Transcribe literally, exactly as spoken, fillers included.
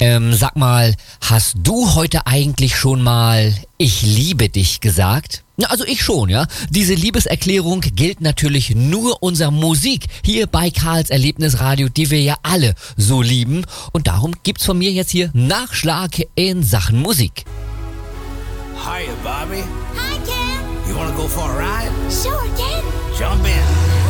Ähm, sag mal, hast du heute eigentlich schon mal "Ich liebe dich" gesagt? Na, also ich schon, ja. Diese Liebeserklärung gilt natürlich nur unserer Musik hier bei Karls Erlebnisradio, die wir ja alle so lieben. Und darum gibt's von mir jetzt hier Nachschlag in Sachen Musik. Hiya, Bobby. Hi, Ken. You wanna go for a ride? Sure, Ken. Jump in.